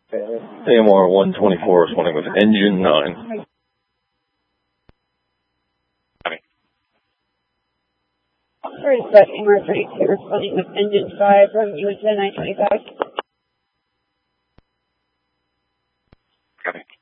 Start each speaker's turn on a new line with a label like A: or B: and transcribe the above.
A: AMR 124 responding with engine 9.
B: Request AMR 32 responding with engine 5 from USN 925.
A: Copy.